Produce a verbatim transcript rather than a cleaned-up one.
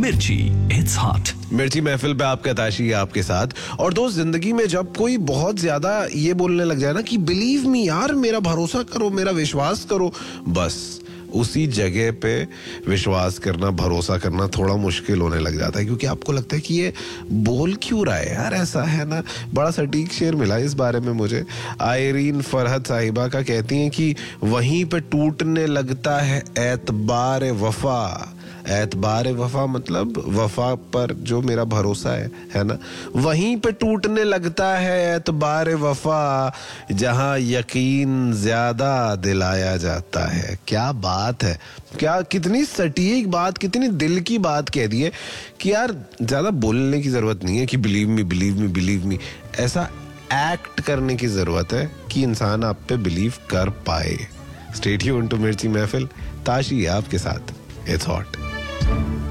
मिर्ची, it's hot. मिर्ची महफिल पे आपका ताशी आपके साथ। और दोस्त, जिंदगी में जब कोई बहुत ज्यादा ये बोलने लग जाए ना कि बिलीव मी यार, मेरा भरोसा करो, मेरा विश्वास करो, बस उसी जगह पे विश्वास करना, भरोसा करना थोड़ा मुश्किल होने लग जाता है, क्योंकि आपको लगता है कि ये बोल क्यों रहा है यार, ऐसा है ना। बड़ा सटीक शेर मिला इस बारे में मुझे, आयरीन फरहत साहिबा का। कहती हैं कि वहीं पे टूटने लगता है एतबार वफा। एतबार वफा मतलब वफा पर जो मेरा भरोसा है है ना, वहीं पे टूटने लगता है एतबार वफा, जहां यकीन ज्यादा दिलाया जाता है। क्या बात है, क्या कितनी सटीक बात, कितनी दिल की बात कह दी है कि यार ज्यादा बोलने की जरूरत नहीं है कि believe me believe me believe me. ऐसा एक्ट करने की जरूरत है कि इंसान आप पे बिलीव कर पाए। स्टे ट्यून्ड टू मिर्ची महफिल, ताशी आपके साथ, इट्स हॉट।